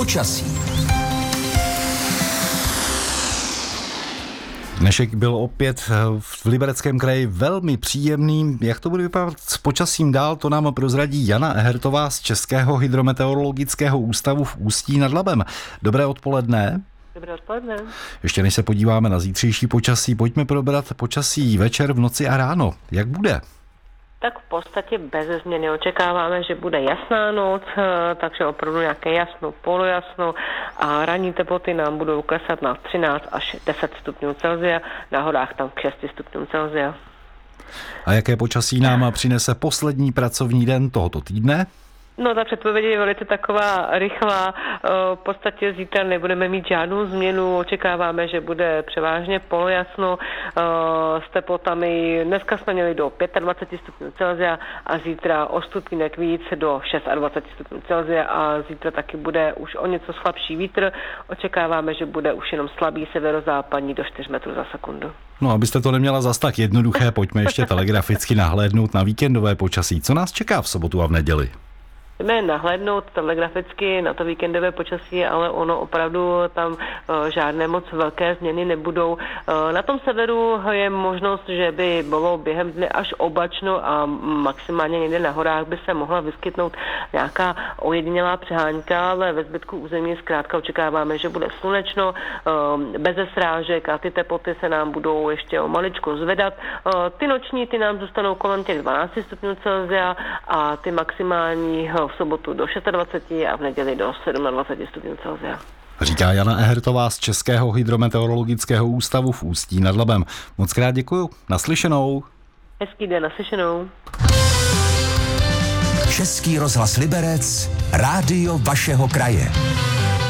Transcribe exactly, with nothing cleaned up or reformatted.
Počasí. Dnešek byl opět v Libereckém kraji velmi příjemný. Jak to bude vypadat s počasím dál, to nám prozradí Jana Ehertová z Českého hydrometeorologického ústavu v Ústí nad Labem. Dobré odpoledne. Dobré odpoledne. Ještě než se podíváme na zítřejší počasí, pojďme probrat počasí večer, v noci a ráno. Jak bude? Tak v podstatě bez změny očekáváme, že bude jasná noc, takže opravdu nějaké jasno, polojasno a ranní teploty nám budou klesat na třináct až deset stupňů Celsia, na horách tam k šesti stupňům Celsia. A jaké počasí nám přinese poslední pracovní den tohoto týdne? No, ta předpověď je velice taková rychlá. V podstatě zítra nebudeme mít žádnou změnu. Očekáváme, že bude převážně polojasno s teplotami. Dneska jsme měli do dvacet pět stupňů Celsia a zítra o stupínek víc do dvacet šest stupňů Celsia a zítra taky bude už o něco slabší vítr. Očekáváme, že bude už jenom slabý severozápadní do čtyř metrů za sekundu. No, abyste to neměla zas tak jednoduché, pojďme ještě telegraficky nahlédnout na víkendové počasí. Co nás čeká v sobotu a v neděli? Jdeme nahlédnout telegraficky na to víkendové počasí, ale ono opravdu tam uh, žádné moc velké změny nebudou. Uh, na tom severu je možnost, že by bylo během dne až oblačno a maximálně někde na horách by se mohla vyskytnout nějaká ojedinělá přehánka, ale ve zbytku území zkrátka očekáváme, že bude slunečno, uh, bez srážek a ty teploty se nám budou ještě o maličko zvedat. Uh, ty noční, ty nám zůstanou kolem těch dvanáct stupňů Celsia a ty maximální v sobotu do dvacet šest a v neděli do dvacet sedm stupňů Celsia. Říká Jana Ehertová z Českého hydrometeorologického ústavu v Ústí nad Labem. Moc krát děkuju. Naslyšenou. Hezký den, naslyšenou. Český rozhlas Liberec, rádio vašeho kraje.